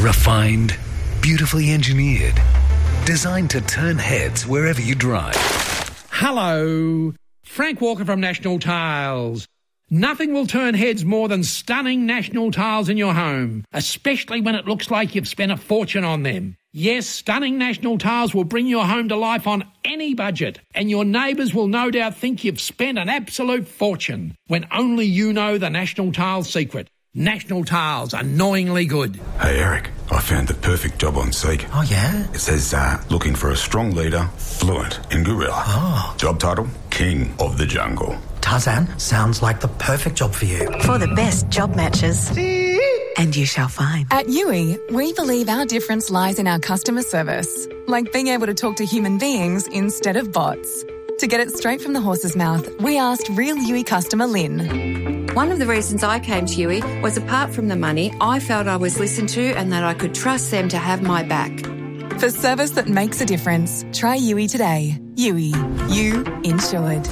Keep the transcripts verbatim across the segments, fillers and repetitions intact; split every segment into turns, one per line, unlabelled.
Refined, beautifully engineered, designed to turn heads wherever you drive.
Hello, Frank Walker from National Tiles. Nothing will turn heads more than stunning National Tiles in your home, especially when it looks like you've spent a fortune on them. Yes, stunning National Tiles will bring your home to life on any budget, and your neighbours will no doubt think you've spent an absolute fortune, when only you know the National Tiles secret. National Tiles, annoyingly good.
Hey Eric, I found the perfect job on Seek.
Oh yeah?
It says uh, looking for a strong leader, fluent in gorilla.
Oh.
Job title, King of the Jungle.
Tarzan, sounds like the perfect job for you.
For the best job matches. And you shall find.
At U I, we believe our difference lies in our customer service, like being able to talk to human beings instead of bots. To get it straight from the horse's mouth, we asked real U I customer Lynn.
One of the reasons I came to U I was, apart from the money, I felt I was listened to and that I could trust them to have my back.
For service that makes a difference, try U I today. U I. You insured.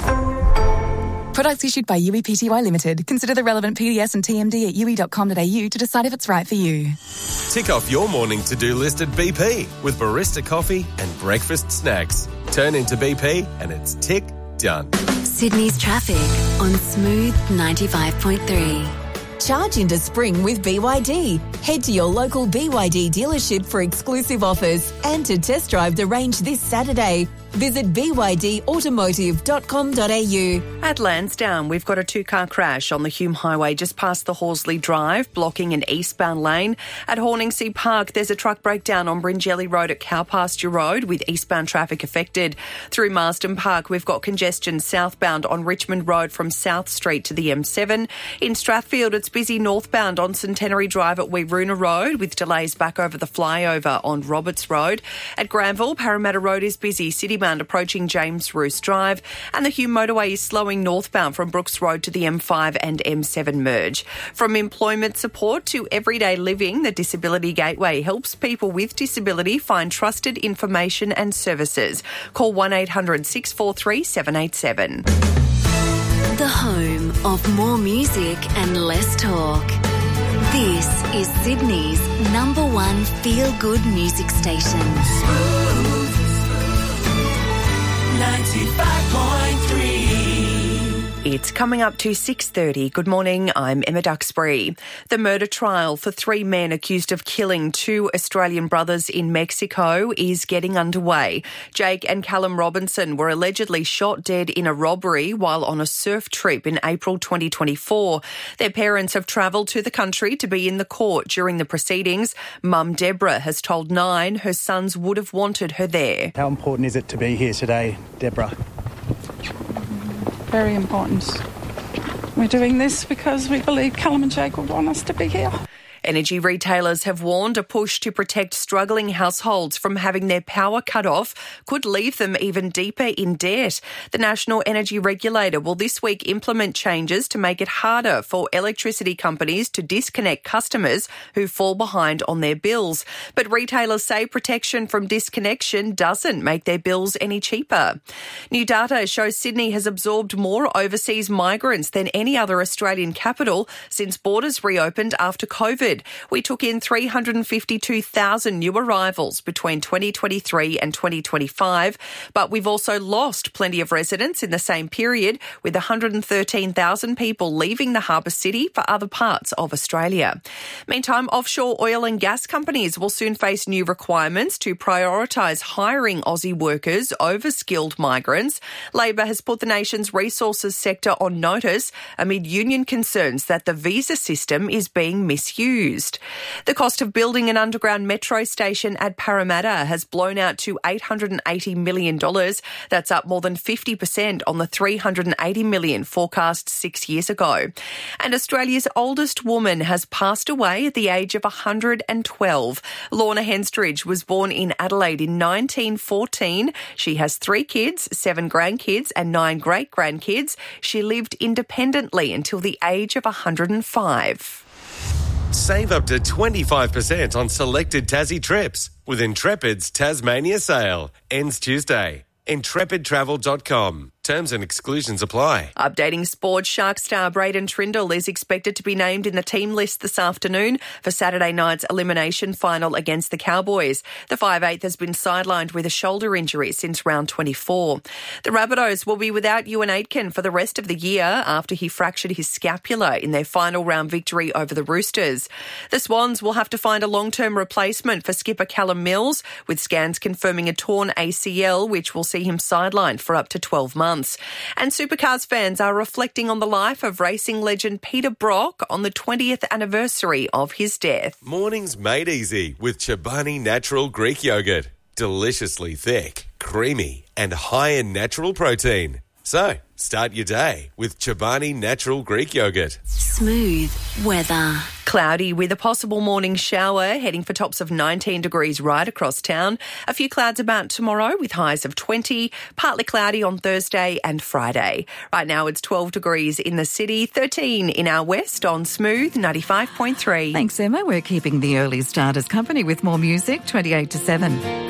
Products issued by U I P T Y Limited. Consider the relevant P D S and T M D at u i dot com dot a u to decide if it's right for you.
Tick off your morning to-do list at B P with barista coffee and breakfast snacks. Turn into B P and it's tick done.
Sydney's traffic on Smooth ninety-five point three.
Charge into spring with B Y D. Head to your local B Y D dealership for exclusive offers and to test drive the range this Saturday. Visit b y d automotive dot com dot a u.
At Lansdowne, we've got a two-car crash on the Hume Highway just past the Horsley Drive, blocking an eastbound lane. At Horningsea Park, there's a truck breakdown on Bringelly Road at Cowpasture Road with eastbound traffic affected. Through Marsden Park, we've got congestion southbound on Richmond Road from South Street to the M seven. In Strathfield, it's busy northbound on Centenary Drive at Weeroona Road with delays back over the flyover on Roberts Road. At Granville, Parramatta Road is busy, Citybound approaching James Roos Drive, and the Hume Motorway is slowing northbound from Brooks Road to the M five and M seven merge. From employment support to everyday living, the Disability Gateway helps people with disability find trusted information and services. Call one eight hundred six four three seven eight seven.
The home of more music and less talk. This is Sydney's number one feel-good music station.
ninety-five point three. It's coming up to six thirty. Good morning, I'm Emma Duxbury. The murder trial for three men accused of killing two Australian brothers in Mexico is getting underway. Jake and Callum Robinson were allegedly shot dead in a robbery while on a surf trip in April twenty twenty-four. Their parents have travelled to the country to be in the court during the proceedings. Mum Deborah has told Nine her sons would have wanted her there.
How important is it to be here today, Deborah?
Very important. We're doing this because we believe Callum and Jake would want us to be here.
Energy retailers have warned a push to protect struggling households from having their power cut off could leave them even deeper in debt. The National Energy Regulator will this week implement changes to make it harder for electricity companies to disconnect customers who fall behind on their bills. But retailers say protection from disconnection doesn't make their bills any cheaper. New data shows Sydney has absorbed more overseas migrants than any other Australian capital since borders reopened after COVID. We took in three hundred fifty-two thousand new arrivals between twenty twenty-three and twenty twenty-five, but we've also lost plenty of residents in the same period, with one hundred thirteen thousand people leaving the harbour city for other parts of Australia. Meantime, offshore oil and gas companies will soon face new requirements to prioritise hiring Aussie workers over skilled migrants. Labor has put the nation's resources sector on notice amid union concerns that the visa system is being misused. The cost of building an underground metro station at Parramatta has blown out to eight hundred eighty million dollars. That's up more than fifty percent on the three hundred eighty million dollars forecast six years ago. And Australia's oldest woman has passed away at the age of one hundred twelve. Lorna Henstridge was born in Adelaide in nineteen fourteen. She has three kids, seven grandkids and nine great-grandkids. She lived independently until the age of one hundred five.
Save up to twenty-five percent on selected Tassie trips with Intrepid's Tasmania sale. Ends Tuesday. intrepid travel dot com. Terms and exclusions apply.
Updating sports, Shark star Braden Trindle is expected to be named in the team list this afternoon for Saturday night's elimination final against the Cowboys. The five eighth has been sidelined with a shoulder injury since round twenty-four. The Rabbitohs will be without Ewan Aitken for the rest of the year after he fractured his scapula in their final round victory over the Roosters. The Swans will have to find a long-term replacement for skipper Callum Mills, with scans confirming a torn A C L, which will see him sidelined for up to twelve months. And Supercars fans are reflecting on the life of racing legend Peter Brock on the twentieth anniversary of his death.
Mornings made easy with Chobani Natural Greek Yogurt. Deliciously thick, creamy and high in natural protein. So, start your day with Chobani Natural Greek Yogurt.
Smooth weather.
Cloudy with a possible morning shower, heading for tops of nineteen degrees right across town. A few clouds about tomorrow with highs of twenty, partly cloudy on Thursday and Friday. Right now it's twelve degrees in the city, thirteen in our west on Smooth ninety-five point three.
Thanks, Emma. We're keeping the early starters company with more music, twenty-eight to seven.